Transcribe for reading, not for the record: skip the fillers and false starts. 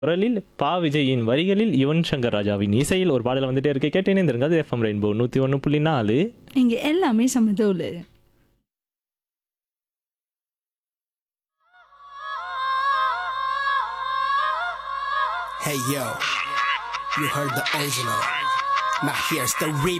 குரலில் பா விஜயின் வரிகளில் யுவன் சங்கர் ராஜாவின் இசையில் ஒரு பாடல் வந்துட்டே இருக்கு. கேட்டு இணைந்திருங்க. அது எஃப்எம் ரெயின்போ 101.4. இங்க எல்லாமே சமதோலு. Hey yo, you heard the original. Now here's the remix.